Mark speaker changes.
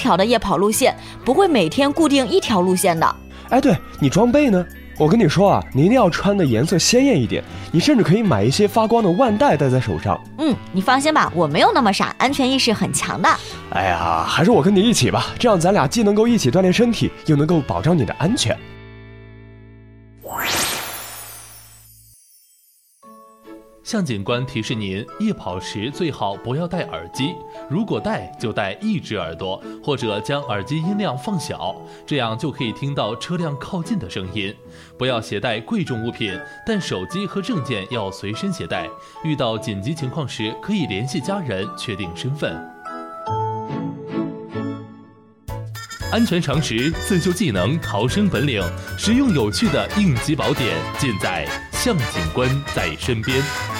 Speaker 1: 条的夜跑路线，不会每天固定一条路线的。
Speaker 2: 哎，对，你装备呢？我跟你说啊，你一定要穿的颜色鲜艳一点，你甚至可以买一些发光的腕带戴在手上。
Speaker 1: 你放心吧，我没有那么傻，安全意识很强的。
Speaker 2: 哎呀，还是我跟你一起吧，这样咱俩既能够一起锻炼身体，又能够保障你的安全。
Speaker 3: 向警官提示您，夜跑时最好不要戴耳机，如果戴就戴一只耳朵，或者将耳机音量放小，这样就可以听到车辆靠近的声音。不要携带贵重物品，但手机和证件要随身携带。遇到紧急情况时，可以联系家人确定身份。安全常识、自救技能、逃生本领，实用有趣的应急宝典，尽在向警官在身边。